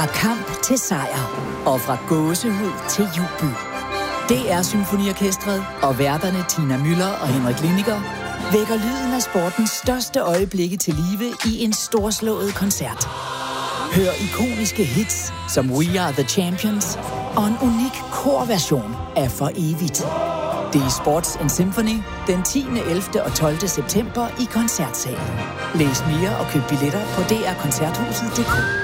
Fra kamp til sejr. Og fra gåsehud til jubel. DR Symfoniorkestret og værterne Tina Müller og Henrik Liniger vækker lyden af sportens største øjeblikke til live i en storslået koncert. Hør ikoniske hits som We Are The Champions og en unik korversion af For Evigt. Det er Sports & Symphony den 10., 11. og 12. september i Koncertsalen. Læs mere og køb billetter på drkoncerthuset.dk.